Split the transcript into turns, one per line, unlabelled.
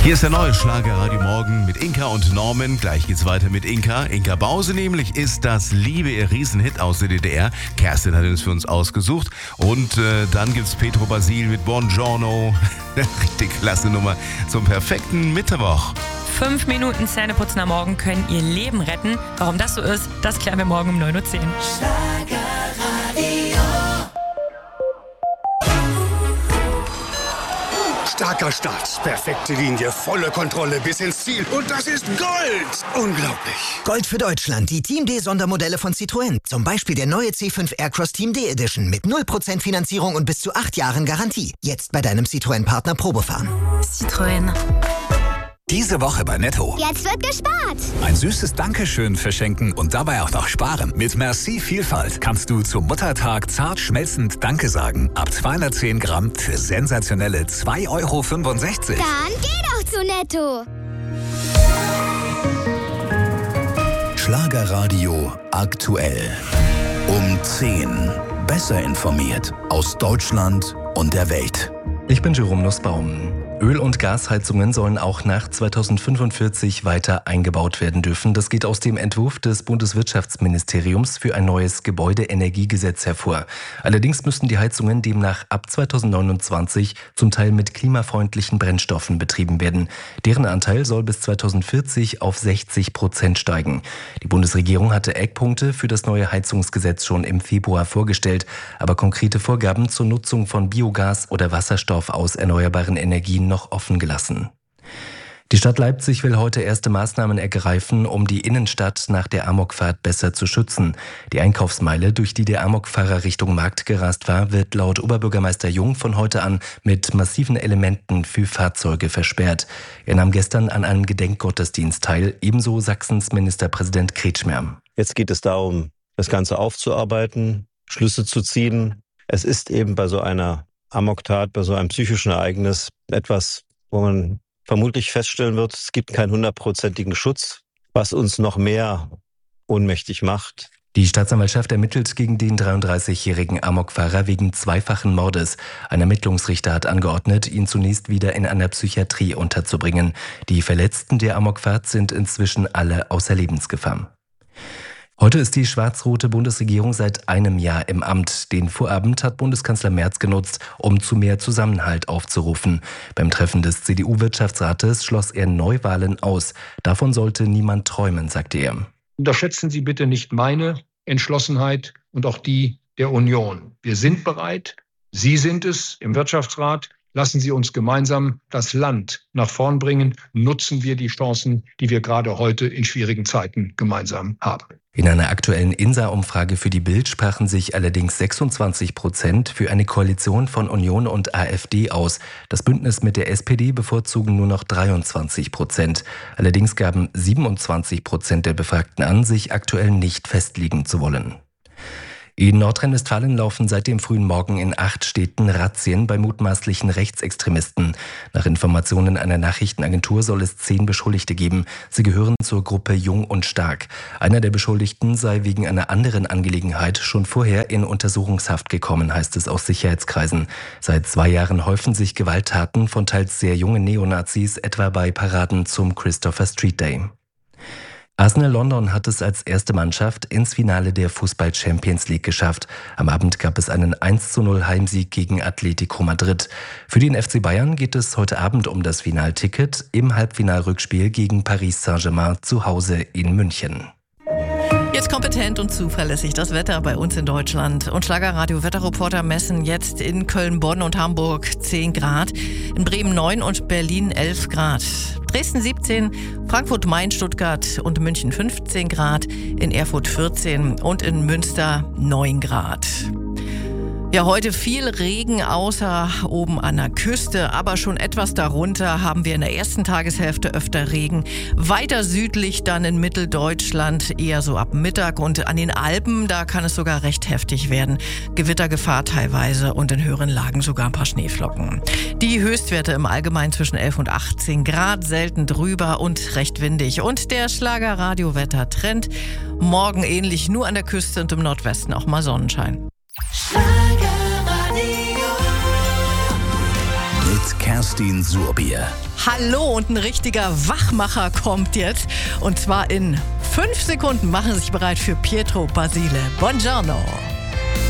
Hier ist der neue Schlagerradio Morgen mit Inka und Norman. Gleich geht's weiter mit Inka. Inka Bause nämlich ist das Liebe, ihr Riesenhit aus der DDR. Kerstin hat es für uns ausgesucht. Und dann gibt's Petro Basil mit Buongiorno. Richtig klasse Nummer zum perfekten Mittwoch.
5 Minuten Zähneputzen am Morgen können ihr Leben retten. Warum das so ist, das klären wir morgen um 9:10 Uhr.
Starker Start, perfekte Linie, volle Kontrolle bis ins Ziel. Und das ist Gold! Unglaublich.
Gold für Deutschland, die Team D-Sondermodelle von Citroën. Zum Beispiel der neue C5 Aircross Team D Edition mit 0% Finanzierung und bis zu 8 Jahren Garantie. Jetzt bei deinem Citroën-Partner Probefahren.
Citroën.
Diese Woche bei Netto.
Jetzt wird gespart.
Ein süßes Dankeschön verschenken und dabei auch noch sparen. Mit Merci Vielfalt kannst du zum Muttertag zart schmelzend Danke sagen. Ab 210 Gramm für sensationelle 2,65 €.
Dann geh doch zu Netto.
Schlagerradio aktuell. Um 10. Besser informiert aus Deutschland und der Welt.
Ich bin Jerome Nussbaum. Öl- und Gasheizungen sollen auch nach 2045 weiter eingebaut werden dürfen. Das geht aus dem Entwurf des Bundeswirtschaftsministeriums für ein neues Gebäudeenergiegesetz hervor. Allerdings müssten die Heizungen demnach ab 2029 zum Teil mit klimafreundlichen Brennstoffen betrieben werden. Deren Anteil soll bis 2040 auf 60% steigen. Die Bundesregierung hatte Eckpunkte für das neue Heizungsgesetz schon im Februar vorgestellt, aber konkrete Vorgaben zur Nutzung von Biogas oder Wasserstoff aus erneuerbaren Energien noch offen gelassen. Die Stadt Leipzig will heute erste Maßnahmen ergreifen, um die Innenstadt nach der Amokfahrt besser zu schützen. Die Einkaufsmeile, durch die der Amokfahrer Richtung Markt gerast war, wird laut Oberbürgermeister Jung von heute an mit massiven Elementen für Fahrzeuge versperrt. Er nahm gestern an einem Gedenkgottesdienst teil, ebenso Sachsens Ministerpräsident Kretschmer.
Jetzt geht es darum, das Ganze aufzuarbeiten, Schlüsse zu ziehen. Es ist eben bei so einer Amoktat, bei so einem psychischen Ereignis etwas, wo man vermutlich feststellen wird, es gibt keinen 100%igen Schutz, was uns noch mehr ohnmächtig macht.
Die Staatsanwaltschaft ermittelt gegen den 33-jährigen Amokfahrer wegen zweifachen Mordes. Ein Ermittlungsrichter hat angeordnet, ihn zunächst wieder in einer Psychiatrie unterzubringen. Die Verletzten der Amokfahrt sind inzwischen alle außer Lebensgefahr. Heute ist die schwarz-rote Bundesregierung seit einem Jahr im Amt. Den Vorabend hat Bundeskanzler Merz genutzt, um zu mehr Zusammenhalt aufzurufen. Beim Treffen des CDU-Wirtschaftsrates schloss er Neuwahlen aus. Davon sollte niemand träumen, sagte er.
Unterschätzen Sie bitte nicht meine Entschlossenheit und auch die der Union. Wir sind bereit. Sie sind es im Wirtschaftsrat. Lassen Sie uns gemeinsam das Land nach vorn bringen. Nutzen wir die Chancen, die wir gerade heute in schwierigen Zeiten gemeinsam haben.
In einer aktuellen INSA-Umfrage für die Bild sprachen sich allerdings 26% für eine Koalition von Union und AfD aus. Das Bündnis mit der SPD bevorzugen nur noch 23%. Allerdings gaben 27% der Befragten an, sich aktuell nicht festlegen zu wollen. In Nordrhein-Westfalen laufen seit dem frühen Morgen in 8 Städten Razzien bei mutmaßlichen Rechtsextremisten. Nach Informationen einer Nachrichtenagentur soll es 10 Beschuldigte geben. Sie gehören zur Gruppe Jung und Stark. Einer der Beschuldigten sei wegen einer anderen Angelegenheit schon vorher in Untersuchungshaft gekommen, heißt es aus Sicherheitskreisen. Seit 2 Jahren häufen sich Gewalttaten von teils sehr jungen Neonazis, etwa bei Paraden zum Christopher Street Day. Arsenal London hat es als erste Mannschaft ins Finale der Fußball-Champions League geschafft. Am Abend gab es einen 1:0 Heimsieg gegen Atletico Madrid. Für den FC Bayern geht es heute Abend um das Finalticket im Halbfinalrückspiel gegen Paris Saint-Germain zu Hause in München.
Jetzt kompetent und zuverlässig das Wetter bei uns in Deutschland. Und Schlagerradio-Wetterreporter messen jetzt in Köln, Bonn und Hamburg 10 Grad, in Bremen 9 und Berlin 11 Grad. Dresden 17, Frankfurt, Main, Stuttgart und München 15 Grad, in Erfurt 14 und in Münster 9 Grad. Ja, heute viel Regen, außer oben an der Küste, aber schon etwas darunter haben wir in der ersten Tageshälfte öfter Regen. Weiter südlich dann in Mitteldeutschland eher so ab Mittag und an den Alpen, da kann es sogar recht heftig werden. Gewittergefahr teilweise und in höheren Lagen sogar ein paar Schneeflocken. Die Höchstwerte im Allgemeinen zwischen 11 und 18 Grad, selten drüber und recht windig. Und der Schlager-Radio-Wetter-Trend, morgen ähnlich, nur an der Küste und im Nordwesten auch mal Sonnenschein.
Mit Kerstin Surbier.
Hallo, und ein richtiger Wachmacher kommt jetzt. Und zwar in 5 Sekunden machen Sie sich bereit für Pietro Basile. Buongiorno.